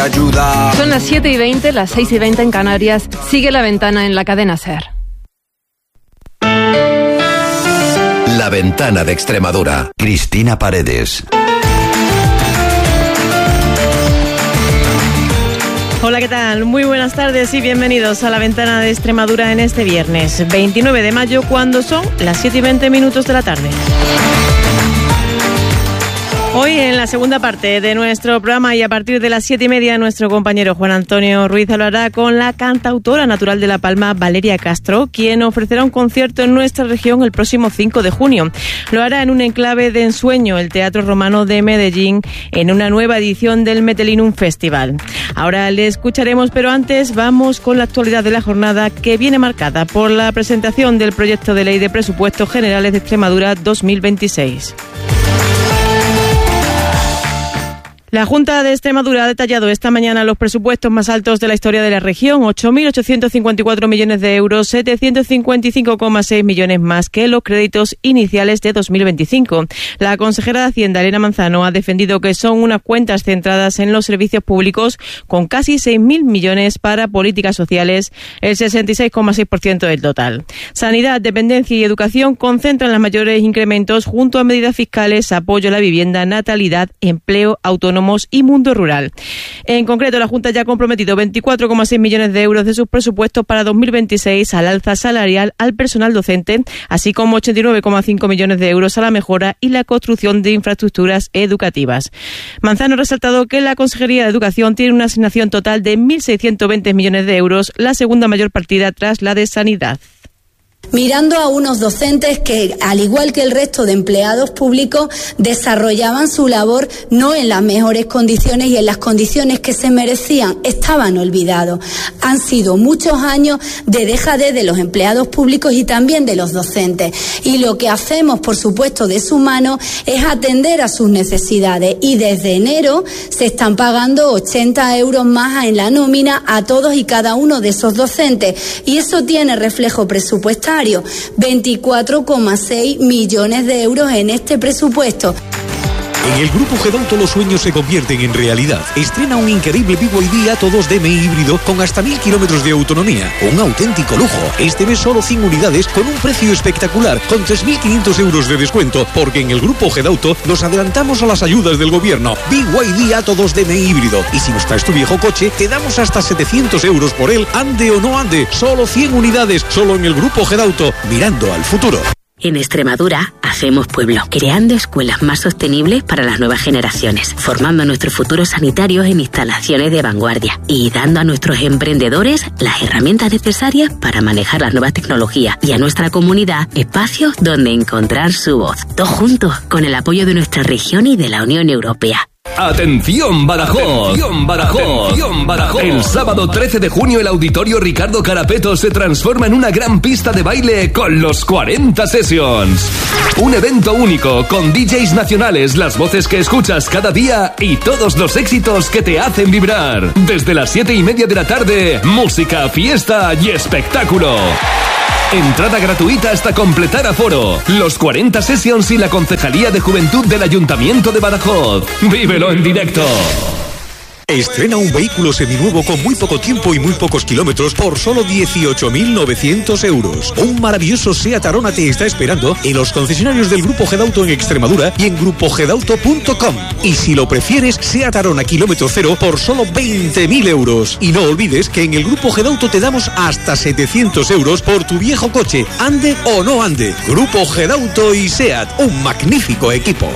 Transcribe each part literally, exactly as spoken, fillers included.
ayuda. Son las siete y veinte, las seis y veinte en Canarias. Sigue La Ventana en la cadena SER. La Ventana de Extremadura. Cristina Paredes. Hola, ¿qué tal? Muy buenas tardes y bienvenidos a La Ventana de Extremadura en este viernes veintinueve de mayo, cuando son las siete y veinte minutos de la tarde. Hoy, en la segunda parte de nuestro programa y a partir de las siete y media, nuestro compañero Juan Antonio Ruiz hablará con la cantautora natural de La Palma, Valeria Castro, quien ofrecerá un concierto en nuestra región el próximo cinco de junio. Lo hará en un enclave de ensueño, el Teatro Romano de Medellín, en una nueva edición del Metelinum Festival. Ahora le escucharemos, pero antes vamos con la actualidad de la jornada, que viene marcada por la presentación del proyecto de ley de presupuestos generales de Extremadura dos mil veintiséis. La Junta de Extremadura ha detallado esta mañana los presupuestos más altos de la historia de la región, ocho mil ochocientos cincuenta y cuatro millones de euros, setecientos cincuenta y cinco coma seis millones más que los créditos iniciales de dos mil veinticinco. La consejera de Hacienda, Elena Manzano, ha defendido que son unas cuentas centradas en los servicios públicos, con casi seis mil millones para políticas sociales, el sesenta y seis coma seis por ciento del total. Sanidad, dependencia y educación concentran los mayores incrementos, junto a medidas fiscales, apoyo a la vivienda, natalidad, empleo, autónomo y mundo rural. En concreto, la Junta ya ha comprometido veinticuatro coma seis millones de euros de sus presupuestos para dos mil veintiséis al alza salarial al personal docente, así como ochenta y nueve coma cinco millones de euros a la mejora y la construcción de infraestructuras educativas. Manzano ha resaltado que la Consejería de Educación tiene una asignación total de mil seiscientos veinte millones de euros, la segunda mayor partida tras la de Sanidad. Mirando a unos docentes que, al igual que el resto de empleados públicos, desarrollaban su labor no en las mejores condiciones y en las condiciones que se merecían, estaban olvidados. Han sido muchos años de dejadez de los empleados públicos y también de los docentes. Y lo que hacemos, por supuesto, de su mano es atender a sus necesidades. Y desde enero se están pagando ochenta euros más en la nómina a todos y cada uno de esos docentes. Y eso tiene reflejo presupuestario. veinticuatro coma seis millones de euros en este presupuesto. En el Grupo Gedauto los sueños se convierten en realidad. Estrena un increíble B Y D Atto dos D M I híbrido con hasta mil kilómetros de autonomía. Un auténtico lujo. Este mes solo cien unidades con un precio espectacular, con tres mil quinientos euros de descuento, porque en el Grupo Gedauto nos adelantamos a las ayudas del gobierno. B Y D Atto dos D M I híbrido. Y si nos traes tu viejo coche, te damos hasta setecientos euros por él, ande o no ande. Solo cien unidades, solo en el Grupo Gedauto, mirando al futuro. En Extremadura hacemos pueblo, creando escuelas más sostenibles para las nuevas generaciones, formando a nuestros futuros sanitarios en instalaciones de vanguardia y dando a nuestros emprendedores las herramientas necesarias para manejar las nuevas tecnologías y a nuestra comunidad espacios donde encontrar su voz. Todos juntos, con el apoyo de nuestra región y de la Unión Europea. ¡Atención Badajoz! ¡Atención Badajoz! ¡Atención Badajoz! El sábado trece de junio el Auditorio Ricardo Carapeto se transforma en una gran pista de baile con los cuarenta Sessions. Un evento único con D Js nacionales, las voces que escuchas cada día y todos los éxitos que te hacen vibrar. Desde las siete y media de la tarde, música, fiesta y espectáculo. Entrada gratuita hasta completar aforo. Los cuarenta Sessions y la Concejalía de Juventud del Ayuntamiento de Badajoz. ¡Vívelo en directo! Estrena un vehículo seminuevo con muy poco tiempo y muy pocos kilómetros por solo dieciocho mil novecientos euros. Un maravilloso Seat Arona te está esperando en los concesionarios del Grupo Gedauto en Extremadura y en grupo gedauto punto com. Y si lo prefieres, Seat Arona kilómetro cero por solo veinte mil euros. Y no olvides que en el Grupo Gedauto te damos hasta setecientos euros por tu viejo coche, ande o no ande. Grupo Gedauto y Seat, un magnífico equipo.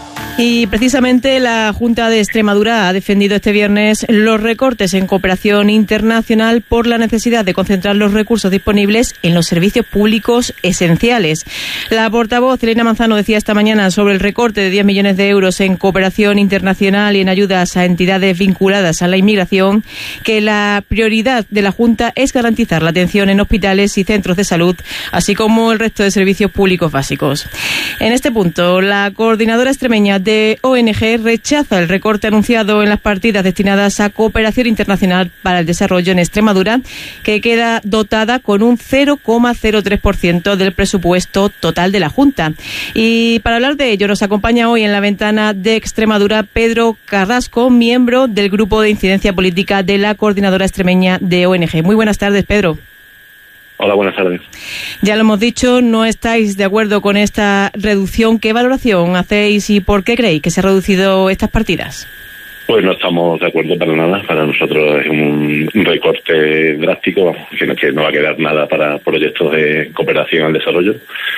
Y precisamente la Junta de Extremadura ha defendido este viernes los recortes en cooperación internacional por la necesidad de concentrar los recursos disponibles en los servicios públicos esenciales. La portavoz Elena Manzano decía esta mañana sobre el recorte de diez millones de euros en cooperación internacional y en ayudas a entidades vinculadas a la inmigración que la prioridad de la Junta es garantizar la atención en hospitales y centros de salud, así como el resto de servicios públicos básicos. En este punto, la coordinadora extremeña de O N G rechaza el recorte anunciado en las partidas destinadas a cooperación internacional para el desarrollo en Extremadura, que queda dotada con un cero coma cero tres por ciento del presupuesto total de la Junta. Y para hablar de ello nos acompaña hoy en la ventana de Extremadura Pedro Carrasco, miembro del Grupo de Incidencia Política de la Coordinadora Extremeña de O N G. Muy buenas tardes, Pedro. Hola, buenas tardes. Ya lo hemos dicho, no estáis de acuerdo con esta reducción. ¿Qué valoración hacéis y por qué creéis que se han reducido estas partidas? Pues no estamos de acuerdo para nada. Para nosotros es un recorte drástico, vamos, que no va a quedar nada para proyectos de cooperación al desarrollo.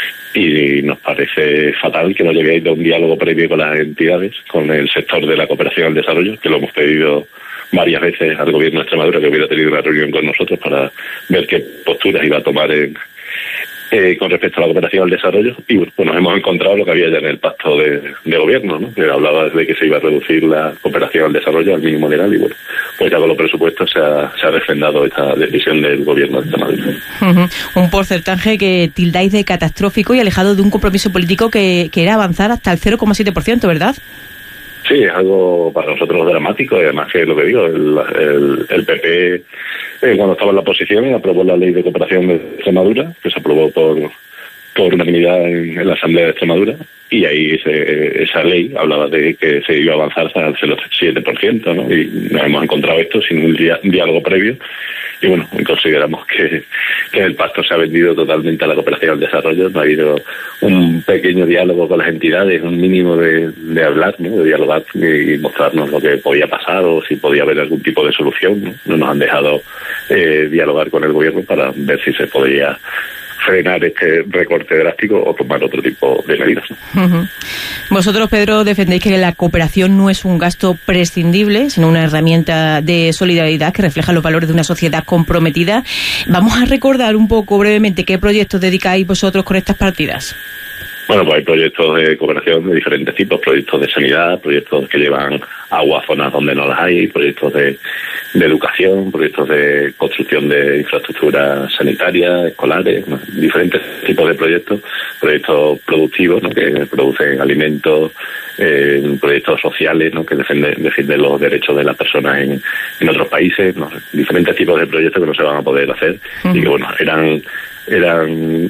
Y nos parece fatal que no lleguéis de un diálogo previo con las entidades, con el sector de la cooperación al desarrollo, que lo hemos pedido varias veces al gobierno de Extremadura, que hubiera tenido una reunión con nosotros para ver qué posturas iba a tomar en, eh, con respecto a la cooperación al desarrollo. Y bueno, pues nos hemos encontrado lo que había ya en el pacto de, de gobierno, ¿no? Que hablaba de que se iba a reducir la cooperación al desarrollo al mínimo legal, y bueno, pues ya con los presupuestos se ha, se ha refrendado esta decisión del gobierno de Extremadura. Uh-huh. Un porcentaje que tildáis de catastrófico y alejado de un compromiso político que, que era avanzar hasta el cero coma siete por ciento, ¿verdad? Sí, es algo para nosotros dramático, y además que lo que digo, el, el, el P P, eh, cuando estaba en la oposición, aprobó la ley de cooperación de Extremadura, que se aprobó por, por unanimidad en, en la Asamblea de Extremadura, y ahí se, esa ley hablaba de que se iba a avanzar hasta el cero coma siete por ciento, ¿no? Y nos hemos encontrado esto sin un, dia, un diálogo previo, y bueno, consideramos que, que el pacto se ha vendido totalmente a la cooperación al desarrollo. No ha habido un pequeño diálogo con las entidades, un mínimo de, de hablar, ¿no? De dialogar y mostrarnos lo que podía pasar o si podía haber algún tipo de solución, ¿no? No nos han dejado eh, dialogar con el gobierno para ver si se podía frenar este recorte drástico o tomar otro tipo de medidas. Uh-huh. Vosotros, Pedro, defendéis que la cooperación no es un gasto prescindible, sino una herramienta de solidaridad que refleja los valores de una sociedad comprometida. Vamos a recordar un poco brevemente qué proyectos dedicáis vosotros con estas partidas. Bueno, pues hay proyectos de cooperación de diferentes tipos, proyectos de sanidad, proyectos que llevan agua a zonas donde no las hay, proyectos de, de educación, proyectos de construcción de infraestructuras sanitarias, escolares, ¿no? Diferentes tipos de proyectos, proyectos productivos, ¿no? Que producen alimentos, eh, proyectos sociales, ¿no? Que defienden, defienden los derechos de las personas en, en otros países, ¿no? Diferentes tipos de proyectos que no se van a poder hacer uh-huh. y que, bueno, eran eran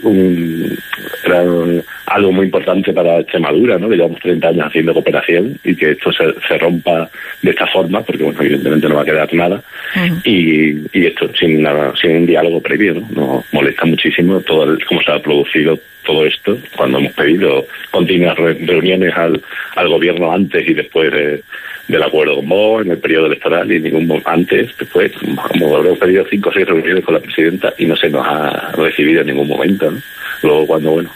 un, eran algo muy importante para Extremadura, ¿no? Que llevamos treinta años haciendo cooperación y que esto se, se rompa de esta forma, porque bueno, evidentemente no va a quedar nada uh-huh. y, y esto sin nada, sin un diálogo previo, ¿no? Nos molesta muchísimo todo el, cómo se ha producido todo esto, cuando hemos pedido continuas re- reuniones al, al gobierno antes y después de, del acuerdo con vos, en el periodo electoral, y ningún antes, después, como habremos pedido cinco o seis reuniones con la presidenta y no se nos ha recibido en ningún momento, ¿no? Luego cuando, bueno,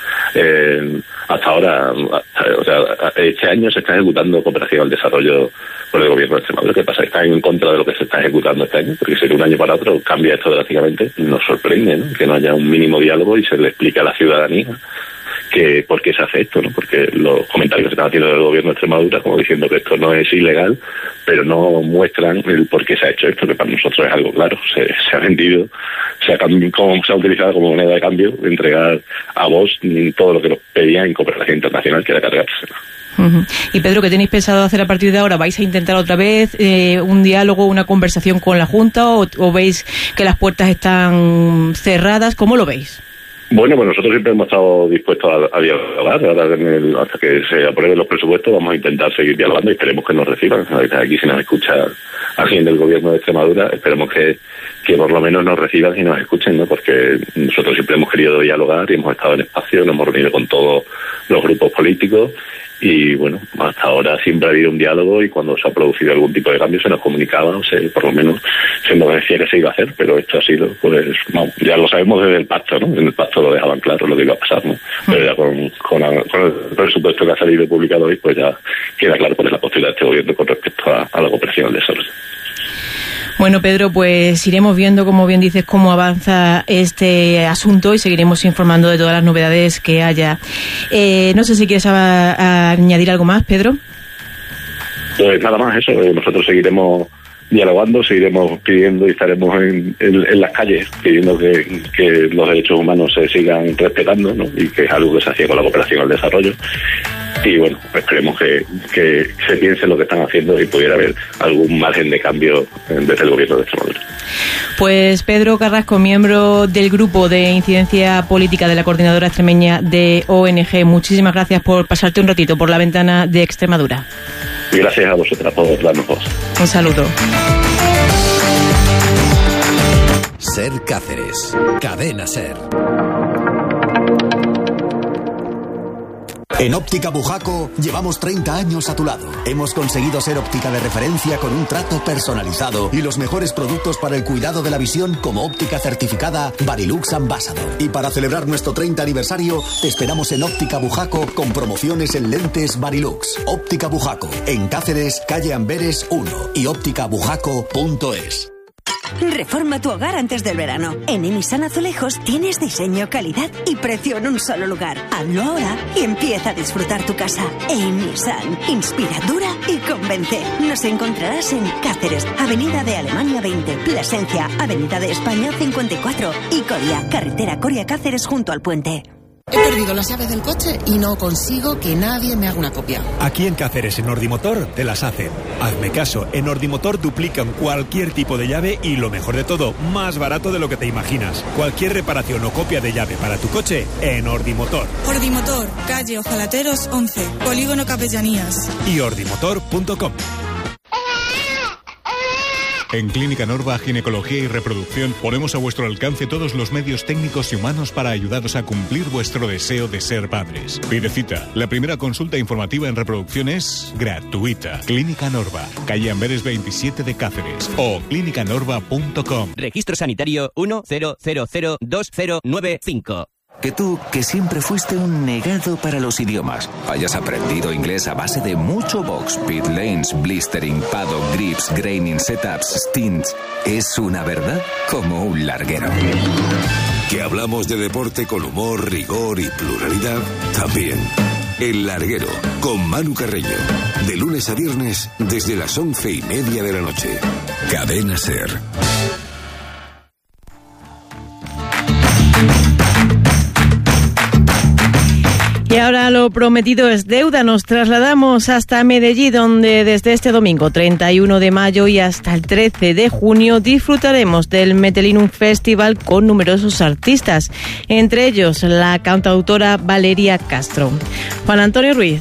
eh, hasta ahora, hasta, o sea, este año se está ejecutando cooperación al desarrollo por el gobierno de Extremadura. ¿Qué pasa? Están en contra de lo que se está ejecutando este año, porque si de un año para otro cambia esto drásticamente, nos sorprende, ¿no? Que no haya un mínimo diálogo y se le explique a la ciudadanía que por qué se hace esto, ¿no? Porque los comentarios que se están haciendo del gobierno de Extremadura, como diciendo que esto no es ilegal, pero no muestran el por qué se ha hecho esto, que para nosotros es algo claro. Se, se ha vendido, se ha, como, se ha utilizado como moneda de cambio de entregar a vos todo lo que nos pedían en cooperación internacional, que era cargársela. Uh-huh. Y Pedro, ¿qué tenéis pensado hacer a partir de ahora? ¿Vais a intentar otra vez eh, un diálogo, una conversación con la Junta, o, o veis que las puertas están cerradas? ¿Cómo lo veis? Bueno, pues nosotros siempre hemos estado dispuestos a, a dialogar. Ahora en el, hasta que se aprueben los presupuestos vamos a intentar seguir dialogando y esperemos que nos reciban. Aquí, si nos escucha alguien del gobierno de Extremadura, esperemos que, que por lo menos nos reciban y nos escuchen, ¿no? Porque nosotros siempre hemos querido dialogar y hemos estado en espacio, nos hemos reunido con todos los grupos políticos. Y bueno, hasta ahora siempre ha habido un diálogo, y cuando se ha producido algún tipo de cambio se nos comunicaba, o sea, por lo menos se nos decía que se iba a hacer, pero esto ha sido, pues, no, ya lo sabemos desde el pacto, ¿no? En el pacto lo dejaban claro lo que iba a pasar, ¿no? Pero ya con, con, la, con el presupuesto que ha salido publicado hoy, pues ya queda claro cuál es la postura de este gobierno con respecto a, a la cooperación al desarrollo. Bueno, Pedro, pues iremos viendo, como bien dices, cómo avanza este asunto y seguiremos informando de todas las novedades que haya. Eh, no sé si quieres a, a añadir algo más, Pedro. Pues nada más eso, eh, nosotros seguiremos dialogando, seguiremos pidiendo y estaremos en, en, en las calles pidiendo que, que los derechos humanos se sigan respetando, ¿no? Y que es algo que se hacía con la cooperación al desarrollo. y bueno, esperemos que, que se piense en lo que están haciendo y pudiera haber algún margen de cambio desde el gobierno de Extremadura. Pues Pedro Carrasco, miembro del grupo de incidencia política de la Coordinadora Extremeña de O N G, muchísimas gracias por pasarte un ratito por la ventana de Extremadura. Y gracias a vosotras por darnos voz. Un saludo. Ser Cáceres, Cadena Ser. En Óptica Bujaco llevamos treinta años a tu lado. Hemos conseguido ser óptica de referencia con un trato personalizado y los mejores productos para el cuidado de la visión como óptica certificada Varilux Ambassador. Y para celebrar nuestro treinta aniversario, te esperamos en Óptica Bujaco con promociones en lentes Varilux. Óptica Bujaco, en Cáceres, calle Amberes uno y óptica bujaco punto es. Reforma tu hogar antes del verano. En Enisan Azulejos tienes diseño, calidad y precio en un solo lugar. Hazlo ahora y empieza a disfrutar tu casa. Enisan, inspira, dura y convence. Nos encontrarás en Cáceres, Avenida de Alemania veinte, Plasencia, Avenida de España cincuenta y cuatro y Coria, carretera Coria-Cáceres junto al puente. He perdido las llaves del coche y no consigo que nadie me haga una copia. Aquí en Cáceres, en Ordimotor, te las hacen. Hazme caso, en Ordimotor duplican cualquier tipo de llave y lo mejor de todo, más barato de lo que te imaginas. Cualquier reparación o copia de llave para tu coche, en Ordimotor. Ordimotor, calle Ojalateros once, Polígono Capellanías. Y ordimotor punto com. En Clínica Norva Ginecología y Reproducción ponemos a vuestro alcance todos los medios técnicos y humanos para ayudaros a cumplir vuestro deseo de ser padres. Pide cita. La primera consulta informativa en reproducción es gratuita. Clínica Norva, calle Amberes veintisiete de Cáceres o clínica norva punto com. Registro sanitario uno cero cero cero dos cero nueve cinco. Que tú, que siempre fuiste un negado para los idiomas, hayas aprendido inglés a base de mucho box, pit lanes, blistering, paddock, grips, graining, setups, stints, es una verdad como un larguero. Que hablamos de deporte con humor, rigor y pluralidad, también. El Larguero, con Manu Carreño, de lunes a viernes desde las once y media de la noche. Cadena Ser. Y ahora lo prometido es deuda. Nos trasladamos hasta Medellín, donde desde este domingo treinta y uno de mayo y hasta el trece de junio disfrutaremos del Metelinum Festival con numerosos artistas, entre ellos la cantautora Valeria Castro. Juan Antonio Ruiz.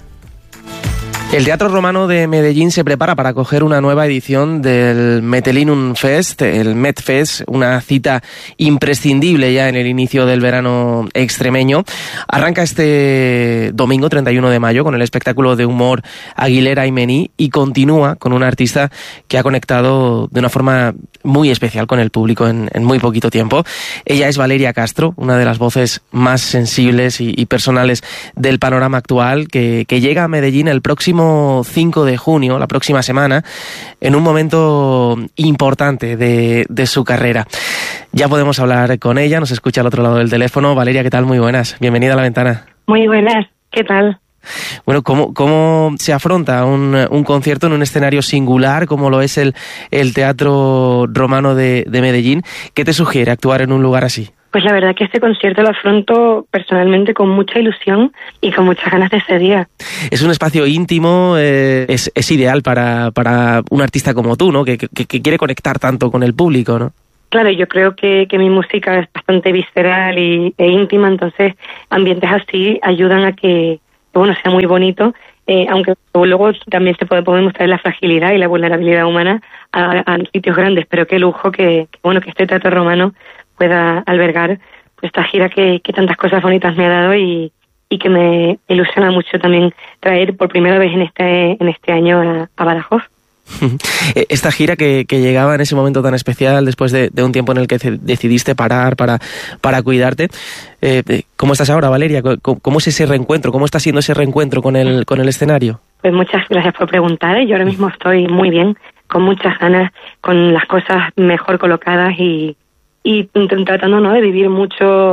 El Teatro Romano de Medellín se prepara para acoger una nueva edición del Metelinum Fest, el MedFest, una cita imprescindible ya en el inicio del verano extremeño. Arranca este domingo treinta y uno de mayo con el espectáculo de humor Aguilera y Mení y continúa con una artista que ha conectado de una forma muy especial con el público en, en muy poquito tiempo. Ella es Valeria Castro, una de las voces más sensibles y, y personales del panorama actual, que, que llega a Medellín el próximo cinco de junio, la próxima semana, en un momento importante de, de su carrera. Ya podemos hablar con ella, nos escucha al otro lado del teléfono. Valeria, ¿qué tal? Muy buenas, bienvenida a La Ventana. Muy buenas, ¿qué tal? Bueno, ¿cómo, cómo se afronta un, un concierto en un escenario singular como lo es el, el Teatro Romano de, de Medellín? ¿Qué te sugiere actuar en un lugar así? Pues la verdad que este concierto lo afronto personalmente con mucha ilusión y con muchas ganas de ese día. Es un espacio íntimo, eh, es, es ideal para, para un artista como tú, ¿no? Que, que, que quiere conectar tanto con el público, ¿no? Claro, yo creo que, que mi música es bastante visceral y, e íntima, entonces ambientes así ayudan a que, bueno, sea muy bonito, eh, aunque luego también se puede, podemos mostrar la fragilidad y la vulnerabilidad humana a, a sitios grandes, pero qué lujo que, que, bueno, que este Teatro Romano pueda albergar pues, esta gira que, que tantas cosas bonitas me ha dado y, y que me ilusiona mucho también traer por primera vez en este en este año a, a Badajoz. Esta gira que, que llegaba en ese momento tan especial, después de, de un tiempo en el que decidiste parar para, para cuidarte, eh, ¿cómo estás ahora, Valeria? ¿Cómo, ¿Cómo es ese reencuentro? ¿Cómo está siendo ese reencuentro con el, con el escenario? Pues muchas gracias por preguntar. Yo ahora mismo estoy muy bien, con muchas ganas, con las cosas mejor colocadas y y tratando, ¿no?, de vivir mucho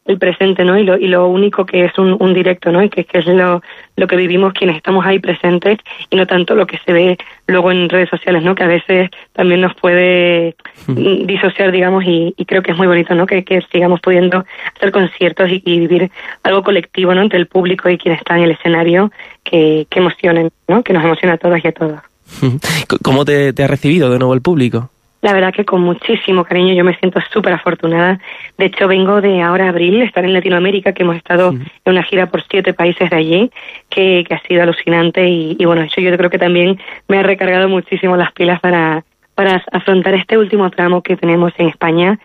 el presente, ¿no? Y lo, y lo único que es un, un directo, ¿no? Y que, que es lo, lo que vivimos quienes estamos ahí presentes y no tanto lo que se ve luego en redes sociales, ¿no? Que a veces también nos puede disociar, digamos, y, y creo que es muy bonito, ¿no? Que, que sigamos pudiendo hacer conciertos y, y vivir algo colectivo, ¿no? Entre el público y quien está en el escenario, que, que emocionen, ¿no? Que nos emociona a todas y a todos. ¿Cómo te, te ha recibido de nuevo el público? La verdad que con muchísimo cariño, yo me siento súper afortunada. De hecho, vengo de ahora abril, estar en Latinoamérica, que hemos estado sí. en una gira por siete países de allí, que, que ha sido alucinante y, y bueno, eso yo creo que también me ha recargado muchísimo las pilas para, para afrontar este último tramo que tenemos en España.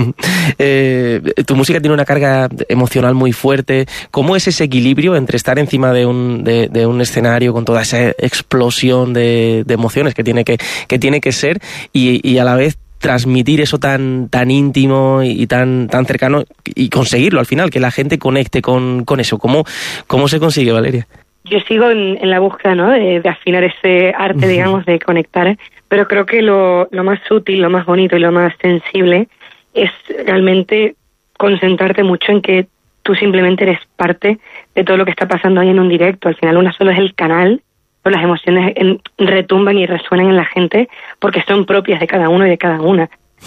eh, tu música tiene una carga emocional muy fuerte. ¿Cómo es ese equilibrio entre estar encima de un, de, de un escenario con toda esa explosión de, de emociones que tiene que, que tiene que ser y, y a la vez transmitir eso tan tan íntimo y tan tan cercano y conseguirlo al final, que la gente conecte con, con eso? ¿Cómo, cómo se consigue, Valeria? Yo sigo en, en la búsqueda, ¿no? De, de afinar ese arte, digamos, de conectar, pero creo que lo, lo más útil, lo más bonito y lo más sensible es realmente concentrarte mucho en que tú simplemente eres parte de todo lo que está pasando ahí en un directo. Al final una solo es el canal, pero las emociones en, retumban y resuenan en la gente porque son propias de cada uno y de cada una.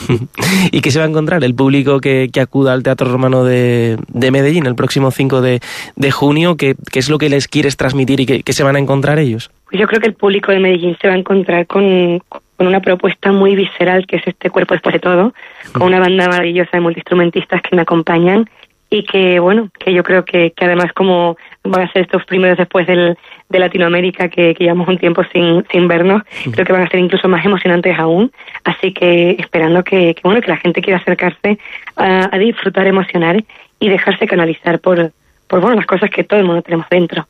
¿Y qué se va a encontrar el público que, que acuda al Teatro Romano de, de Medellín el próximo cinco de, de junio? ¿Qué, ¿Qué es lo que les quieres transmitir y qué, qué se van a encontrar ellos? Pues yo creo que el público de Medellín se va a encontrar con, con una propuesta muy visceral, que es este Cuerpo después de todo, con una banda maravillosa de multiinstrumentistas que me acompañan y que, bueno, que yo creo que, que además como van a ser estos primeros después del, de Latinoamérica, que, que llevamos un tiempo sin, sin vernos, uh-huh. creo que van a ser incluso más emocionantes aún, así que esperando que, que bueno, que la gente quiera acercarse a, a disfrutar, emocionar y dejarse canalizar por, por bueno, las cosas que todo el mundo tenemos dentro.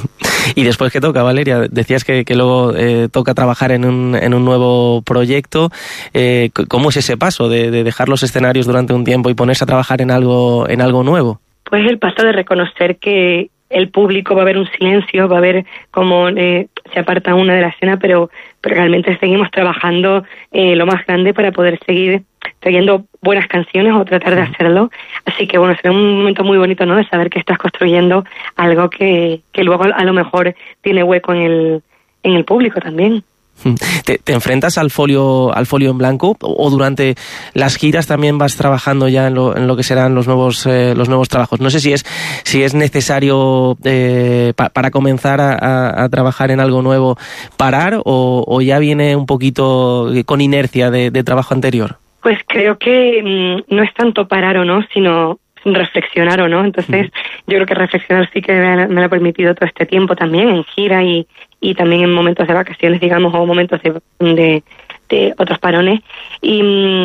Y después, ¿qué toca, Valeria? Decías que, que luego eh, toca trabajar en un, en un nuevo proyecto. Eh, ¿Cómo es ese paso de, de dejar los escenarios durante un tiempo y ponerse a trabajar en algo, en algo nuevo? Pues el paso de reconocer que el público va a haber un silencio, va a haber como eh, se aparta una de la escena, pero, pero realmente seguimos trabajando eh, lo más grande para poder seguir trayendo buenas canciones o tratar de hacerlo. Así que bueno, será un momento muy bonito, ¿no? De saber que estás construyendo algo que, que luego a lo mejor tiene hueco en el, en el público también. ¿Te, te enfrentas al folio al folio en blanco o durante las giras también vas trabajando ya en lo, en lo que serán los nuevos eh, los nuevos trabajos? No sé si es si es necesario eh, pa, para comenzar a, a, a trabajar en algo nuevo parar o, o ya viene un poquito con inercia de, de trabajo anterior. Pues creo que mmm, no es tanto parar o no, sino reflexionar o no. Entonces, mm. yo creo que reflexionar sí que me, me lo ha permitido todo este tiempo también en gira y, y también en momentos de vacaciones, digamos, o momentos de, de, de otros parones. Y,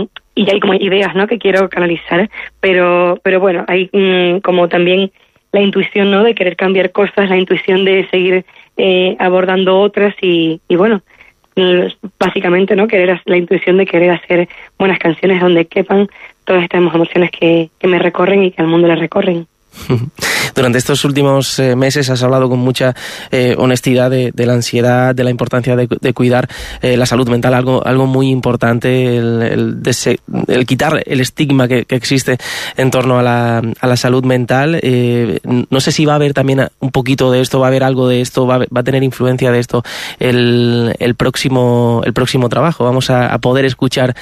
y ya hay como ideas, ¿no?, que quiero canalizar, pero pero bueno, hay mmm, como también la intuición, ¿no?, de querer cambiar cosas, la intuición de seguir eh, abordando otras y, y bueno, básicamente, ¿no?, querer la intuición de querer hacer buenas canciones donde quepan todas estas emociones que, que me recorren y que al mundo le recorren. Durante estos últimos eh, meses has hablado con mucha eh, honestidad de, de la ansiedad, de la importancia de, de cuidar eh, la salud mental, algo algo muy importante, el, el, de, el quitar el estigma que, que existe en torno a la, a la salud mental. Eh, no sé si va a haber también un poquito de esto, va a haber algo de esto, va a, va a tener influencia de esto el, el próximo el próximo trabajo. Vamos a, a poder escuchar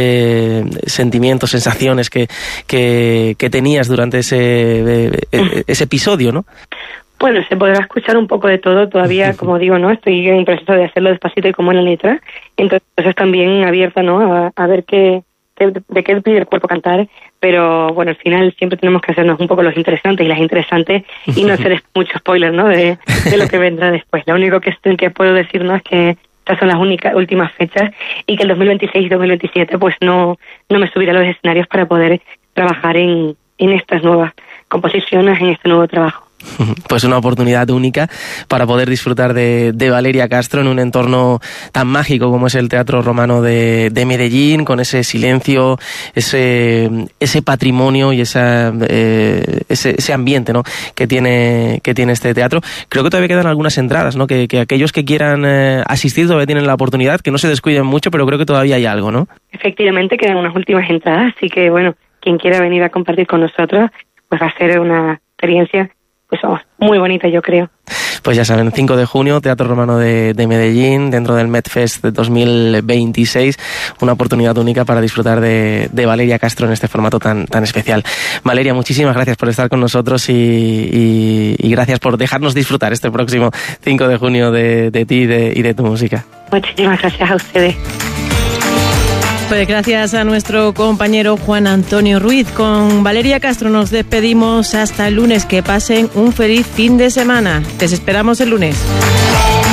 eh, sentimientos, sensaciones que, que, que tenías durante ese ese episodio, ¿no? Bueno, se podrá escuchar un poco de todo todavía, como digo, ¿no? Estoy en proceso de hacerlo despacito y como en la letra, entonces también abierta, ¿no?, a, a ver qué, qué, de qué pide el cuerpo cantar, pero bueno, al final siempre tenemos que hacernos un poco los interesantes y las interesantes y no hacer mucho spoiler, ¿no?, de, de lo que vendrá después. Lo único que, que puedo decir, ¿no?, es que estas son las únicas últimas fechas y que el dos mil veintiséis y dos mil veintisiete pues no, no me subiré a los escenarios para poder trabajar en, en estas nuevas composiciones, en este nuevo trabajo. Pues una oportunidad única para poder disfrutar de, de Valeria Castro en un entorno tan mágico como es el Teatro Romano de, de Medellín, con ese silencio, ese ese patrimonio y esa eh, ese, ese ambiente, ¿no?, que tiene que tiene este teatro. Creo que todavía quedan algunas entradas, ¿no?, que, que aquellos que quieran eh, asistir todavía tienen la oportunidad, que no se descuiden mucho, pero creo que todavía hay algo, ¿no? Efectivamente, quedan unas últimas entradas, así que bueno, quien quiera venir a compartir con nosotros, pues va a ser una experiencia pues vamos, muy bonita, yo creo. Pues ya saben, cinco de junio, Teatro Romano de, de Medellín, dentro del MedFest de dos mil veintiséis, una oportunidad única para disfrutar de, de Valeria Castro en este formato tan, tan especial. Valeria, muchísimas gracias por estar con nosotros y, y, y gracias por dejarnos disfrutar este próximo cinco de junio de, de ti y de, y de tu música. Muchísimas gracias a ustedes. Pues gracias a nuestro compañero Juan Antonio Ruiz. Con Valeria Castro nos despedimos hasta el lunes. Que pasen un feliz fin de semana. Les esperamos el lunes.